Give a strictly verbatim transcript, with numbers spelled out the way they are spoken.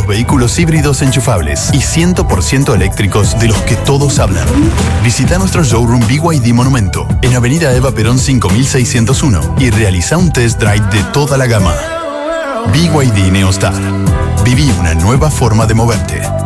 los vehículos híbridos enchufables y cien por ciento eléctricos de los que todos hablan. Visita nuestro showroom B Y D Monumento en Avenida Eva Perón cinco mil seiscientos uno y realiza un test drive de toda la gama. B Y D Neostar. Viví una nueva forma de moverte.